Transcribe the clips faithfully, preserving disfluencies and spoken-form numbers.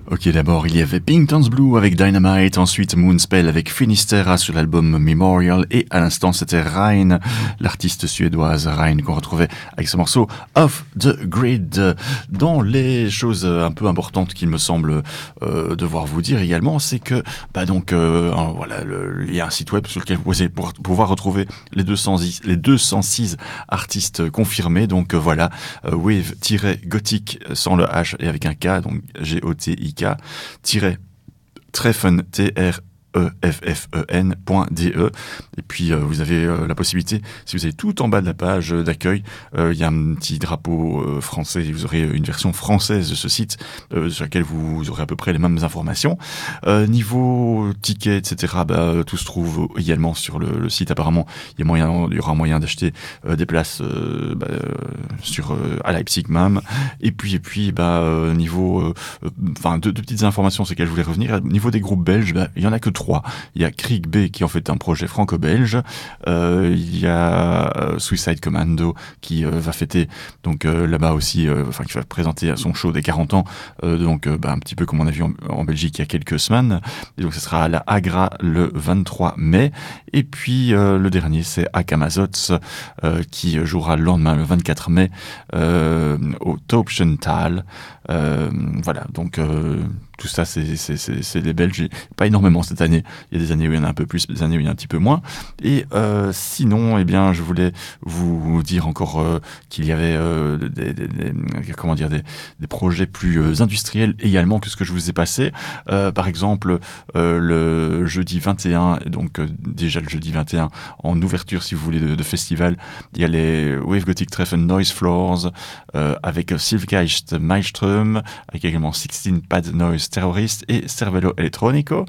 Ok, d'abord il y avait Pinkton's Blue avec Dynamite, ensuite Moonspell avec Finisterra sur l'album Memorial, et à l'instant c'était Rein, l'artiste suédoise Rein qu'on retrouvait avec ce morceau Off the Grid. Dans les choses un peu importantes qu'il me semble euh, devoir vous dire également, c'est que bah donc euh, voilà, le, il y a un site web sur lequel vous allez pouvoir, pouvoir retrouver les deux cent six, les deux cent six artistes confirmés. Donc euh, voilà, euh, wave-gothic sans le H et avec un K, donc G O T I K tiré Treffen T R E F F E N point D E. Et puis euh, vous avez euh, la possibilité, si vous allez tout en bas de la page d'accueil, euh, il y a un petit drapeau euh, français, vous aurez une version française de ce site euh, sur laquelle vous aurez à peu près les mêmes informations. Euh, niveau ticket, et cetera, bah, tout se trouve également sur le, le site. Apparemment, il y a moyen, il y aura moyen d'acheter euh, des places euh, bah, euh, sur euh, à Leipzig même. Et puis et puis bah euh, niveau, enfin euh, deux, deux petites informations sur lesquelles je voulais revenir. Au niveau des groupes belges, bah, il y en a que trois. Il y a Krieg B qui en fait un projet franco-belge. Euh, il y a euh, Suicide Commando qui euh, va fêter donc euh, là-bas aussi, euh, enfin qui va présenter son show des quarante ans. Euh, donc euh, bah, un petit peu comme on a vu en, en Belgique il y a quelques semaines. Et donc ce sera à la Agra le vingt-trois mai. Et puis euh, le dernier c'est Akamazots euh, qui jouera le lendemain le vingt-quatre mai euh, au Taubchental. Euh, voilà, donc euh, tout ça c'est, c'est, c'est, c'est des Belges, pas énormément cette année, il y a des années où il y en a un peu plus, des années où il y en a un petit peu moins. Et euh, sinon, eh bien, je voulais vous dire encore euh, qu'il y avait euh, des, des, des, comment dire, des, des projets plus euh, industriels également que ce que je vous ai passé. Euh, par exemple, euh, le jeudi vingt et un, donc euh, déjà le jeudi vingt et un, en ouverture, si vous voulez, de, de festival, il y a les Wave Gothic Treffen Noise Floors euh, avec Silvgeist Maelström, avec également sixteen Pad Noise Terrorist et Cervelo Electronico.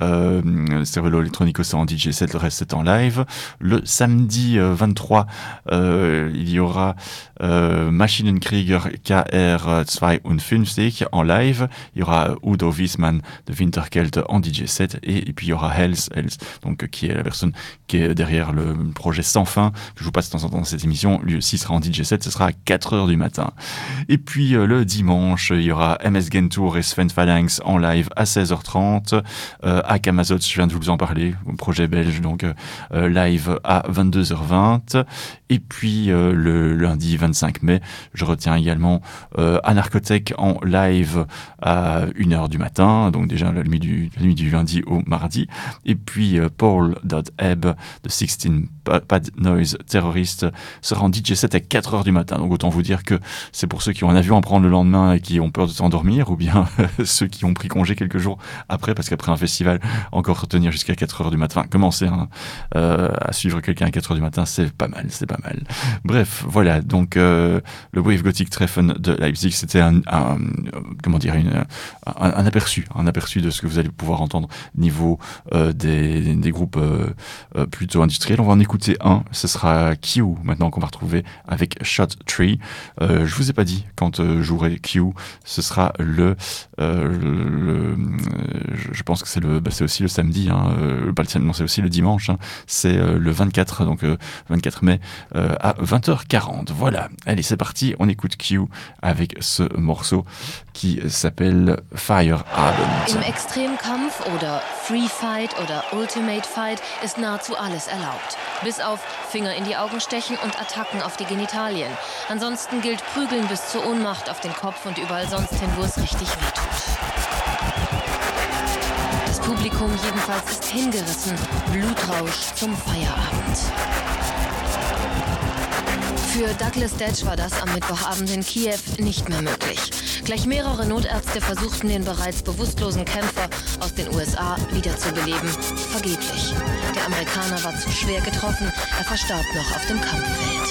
Euh, Cervelo Electronico c'est en D J set, le reste c'est en live. Le samedi euh, vingt-trois, euh, il y aura euh, Maschinenkrieger K R deux en live. Il y aura Udo Wiesmann de Winterkelt en D J set, et, et puis il y aura Hells, Hells donc qui est la personne qui est derrière le projet Sans Fin que je vous passe de temps en temps dans cette émission. Lui aussi sera en D J set, ce sera à quatre heures du matin. Et puis euh, le dimanche, il y aura M S Gentour et Sven Phalanx en live à seize heures trente. Euh, Akamazots, je viens de vous en parler, projet belge, donc euh, live à vingt-deux heures vingt. Et puis euh, le lundi vingt-cinq mai, je retiens également euh, Anarchotech en live à une heure du matin, donc déjà la nuit du, la nuit du lundi au mardi. Et puis euh, Paul.Ebb de sixteen Pad Noise Terrorist sera en D J set à quatre heures du matin. Donc autant vous dire que c'est pour ceux qui ont un avion à prendre le lendemain et qui ont peur de s'endormir, ou bien ceux qui ont pris congé quelques jours après, parce qu'après un festival, encore retenir jusqu'à quatre heures du matin, commencer hein, euh, à suivre quelqu'un à quatre heures du matin, c'est pas mal, c'est pas mal. Bref, voilà, donc euh, le Wave Gothic Treffen de Leipzig, c'était un, un comment dire, une, un, un aperçu, un aperçu de ce que vous allez pouvoir entendre niveau euh, des, des groupes euh, euh, plutôt industriels. On va en écouter un, ce sera Q, maintenant qu'on va retrouver avec Shot Tree. Euh, je vous ai pas dit quand euh, jouerai Q, ce sera le, euh, le, le je, je pense que c'est le, bah, c'est aussi le samedi, hein, euh, bah, non, c'est aussi le dimanche, hein, c'est euh, le vingt-quatre, donc euh, vingt-quatre mai euh, à vingt heures quarante. Voilà, allez, c'est parti, on écoute Q avec ce morceau qui s'appelle Fire Abend. Im Extremkampf oder Free Fight oder Ultimate Fight ist nahezu alles erlaubt. Bis auf Finger in die Augen stechen und Attacken auf die Genitalien. Ansonsten gilt Prügeln bis zur Ohnmacht auf den Kopf und überall sonst hin, wo es richtig wehtut. Das Publikum jedenfalls ist hingerissen. Blutrausch zum Feierabend. Für Douglas Detch war das am Mittwochabend in Kiew nicht mehr möglich. Gleich mehrere Notärzte versuchten den bereits bewusstlosen Kämpfer aus den U S A wiederzubeleben. Vergeblich. Der Amerikaner war zu schwer getroffen, er verstarb noch auf dem Kampffeld.